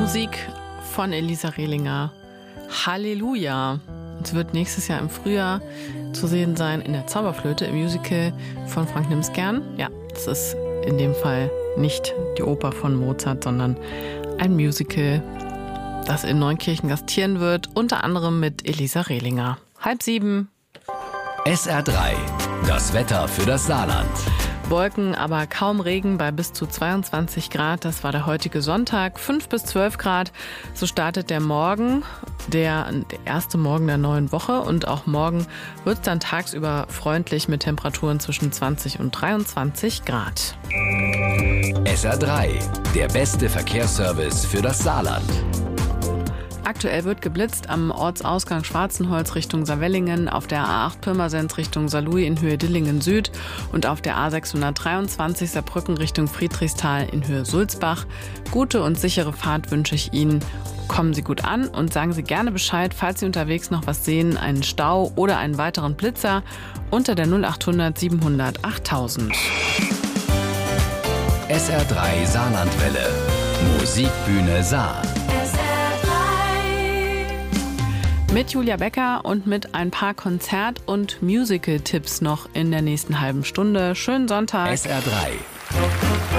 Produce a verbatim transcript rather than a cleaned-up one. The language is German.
Musik von Elisa Rehlinger. Halleluja. Es wird nächstes Jahr im Frühjahr zu sehen sein in der Zauberflöte im Musical von Frank Nimsgern. Ja, es ist in dem Fall nicht die Oper von Mozart, sondern ein Musical, das in Neunkirchen gastieren wird, unter anderem mit Elisa Rehlinger. Halb sieben. S R drei, das Wetter für das Saarland. Wolken, aber kaum Regen bei bis zu zweiundzwanzig Grad. Das war der heutige Sonntag. fünf bis zwölf Grad. So startet der Morgen, der, der erste Morgen der neuen Woche. Und auch morgen wird es dann tagsüber freundlich mit Temperaturen zwischen zwanzig und dreiundzwanzig Grad. S R drei, der beste Verkehrsservice für das Saarland. Aktuell wird geblitzt am Ortsausgang Schwarzenholz Richtung Saarwellingen, auf der A acht Pirmasens Richtung Saarlouis in Höhe Dillingen Süd und auf der A sechshundertdreiundzwanzig Saarbrücken Richtung Friedrichsthal in Höhe Sulzbach. Gute und sichere Fahrt wünsche ich Ihnen. Kommen Sie gut an und sagen Sie gerne Bescheid, falls Sie unterwegs noch was sehen, einen Stau oder einen weiteren Blitzer unter der null achthundert siebenhundert achttausend. S R drei Saarlandwelle. Musikbühne Saar. Mit Julia Becker und mit ein paar Konzert- und Musical-Tipps noch in der nächsten halben Stunde. Schönen Sonntag. S R drei.